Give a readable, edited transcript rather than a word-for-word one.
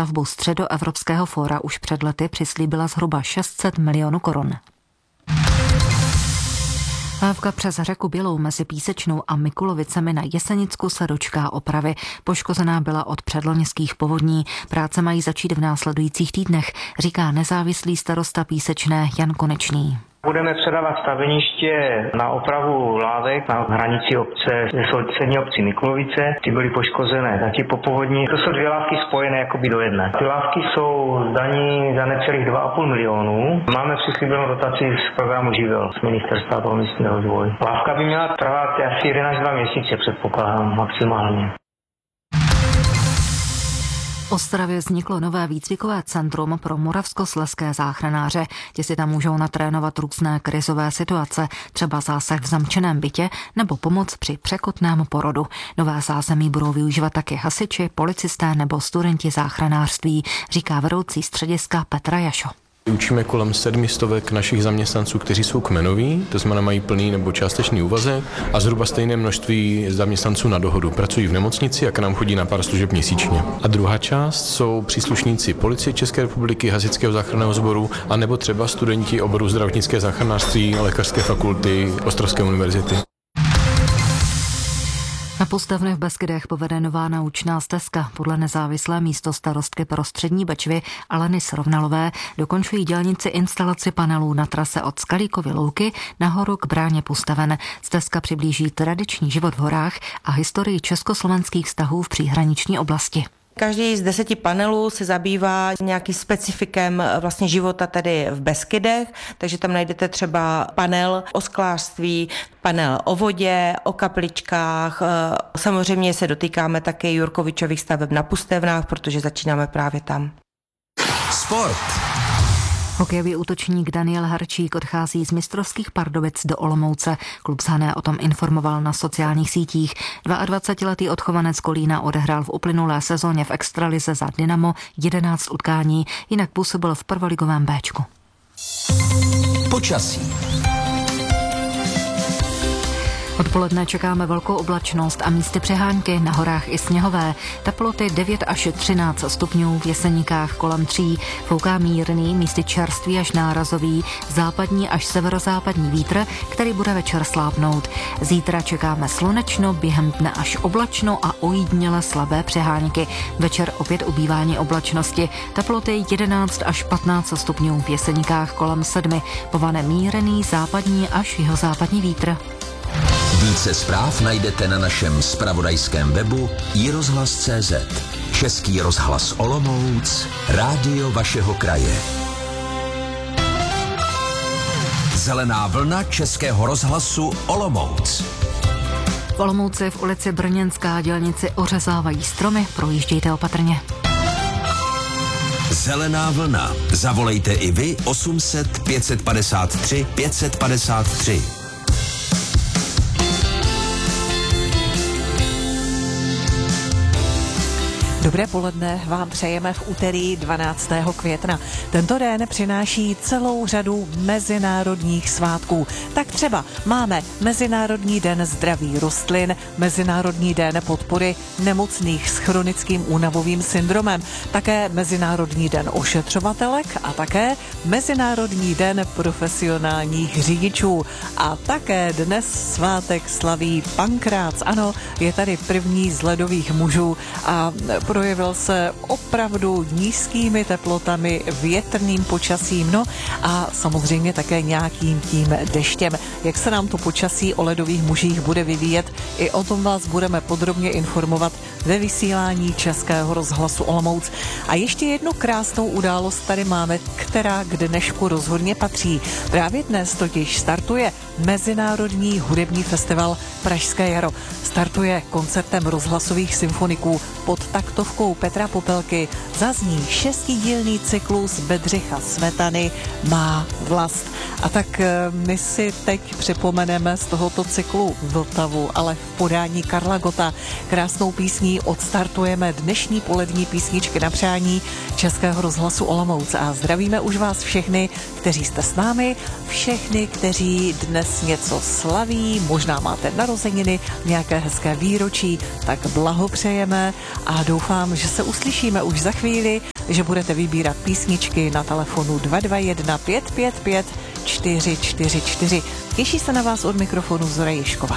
stavbu Středoevropského fóra už před lety přislíbila zhruba 600 milionů korun. Lávka přes řeku Bělou mezi Písečnou a Mikulovicemi na Jesenicku se dočká opravy. Poškozená byla od předloňských povodní. Práce mají začít v následujících týdnech, říká nezávislý starosta Písečné Jan Konečný. Budeme předávat staveniště na opravu lávek na hranici obce se sousední obcí Mikulovice. Ty byly poškozené taky po povodní. To jsou dvě lávky spojené jakoby do jedné. Ty lávky jsou zdaní za necelých 2,5 milionu. Máme přislíbenou dotaci z programu Živel z Ministerstva pro místní rozvoj. Lávka by měla trvat asi 1 až 2 měsíce, předpokládám maximálně. V Ostravě vzniklo nové výcvikové centrum pro moravskoslezské záchranáře. Ti si tam můžou natrénovat různé krizové situace, třeba zásah v zamčeném bytě nebo pomoc při překotném porodu. Nové zázemí budou využívat taky hasiči, policisté nebo studenti záchranářství, říká vedoucí střediska Petra Jašo. Učíme kolem 700 našich zaměstnanců, kteří jsou kmenoví, to znamená mají plný nebo částečný úvazek a zhruba stejné množství zaměstnanců na dohodu. Pracují v nemocnici a k nám chodí na pár služeb měsíčně. A druhá část jsou příslušníci Policie České republiky, Hasičského záchranného sboru a nebo třeba studenti oboru zdravotnické záchranářství Lékařské fakulty Ostravské univerzity. Na Pustavny v Beskydech povede nová naučná stezka. Podle nezávislé místostarostky pro Střední Bečvy Aleny Srovnalové dokončují dělníci instalaci panelů na trase od Skalíkovy louky nahoru k bráně Pustaven. Stezka přiblíží tradiční život v horách a historii československých vztahů v příhraniční oblasti. Každý z 10 panelů se zabývá nějakým specifikem vlastně života tady v Beskydech, takže tam najdete třeba panel o sklářství, panel o vodě, o kapličkách. Samozřejmě se dotýkáme také Jurkovičových staveb na Pustevnách, protože začínáme právě tam. Sport. Hokejový útočník Daniel Harčík odchází z mistrovských Pardubic do Olomouce. Klub z Hané o tom informoval na sociálních sítích. 22letý odchovanec Kolína odehrál v uplynulé sezóně v extralize za Dynamo 11 utkání, jinak působil v prvoligovém Béčku. Počasí. Odpoledne čekáme velkou oblačnost a místy přehánky, na horách i sněhové. Teploty 9 až 13 stupňů, v Jeseníkách kolem 3. Fouká mírný, místy čerstvý až nárazový, západní až severozápadní vítr, který bude večer slábnout. Zítra čekáme slunečno, během dne až oblačno a ojediněle slabé přehánky. Večer opět ubývání oblačnosti. Teploty 11 až 15 stupňů, v Jeseníkách kolem 7. Povane mírný, západní až jihozápadní vítr. Více zpráv najdete na našem zpravodajském webu iRozhlas.cz. Český rozhlas Olomouc, rádio vašeho kraje. Zelená vlna Českého rozhlasu Olomouc. V Olomouci v ulici Brněnská dělníci ořezávají stromy, projíždějte opatrně. Zelená vlna. Zavolejte i vy 800 553 553. Dobré poledne vám přejeme v úterý 12. května. Tento den přináší celou řadu mezinárodních svátků. Tak třeba máme Mezinárodní den zdraví rostlin, Mezinárodní den podpory nemocných s chronickým únavovým syndromem, také Mezinárodní den ošetřovatelek a také Mezinárodní den profesionálních řidičů. A také dnes svátek slaví Pankrác. Ano, je tady první z ledových mužů a projevil se opravdu nízkými teplotami, větrným počasím, no a samozřejmě také nějakým tím deštěm. Jak se nám to počasí o ledových mužích bude vyvíjet, i o tom vás budeme podrobně informovat ve vysílání Českého rozhlasu Olomouc. A ještě jednu krásnou událost tady máme, která k dnešku rozhodně patří. Právě dnes totiž startuje Mezinárodní hudební festival Pražské jaro. Startuje koncertem rozhlasových symfoniků pod taktovkou Petra Popelky. Zazní 6dílný cyklus Bedřicha Smetany Má vlast. A tak my si teď připomeneme z tohoto cyklu Vltavu, ale v podání Karla Gotta. Krásnou písní odstartujeme dnešní polední písničky na přání Českého rozhlasu Olomouc. A zdravíme už vás všechny, kteří jste s námi, všechny, kteří dnes dnes něco slaví, možná máte narozeniny, nějaké hezké výročí, tak blahopřejeme a doufám, že se uslyšíme už za chvíli, že budete vybírat písničky na telefonu 221 555 444. Těší se na vás od mikrofonu Zora Ježková.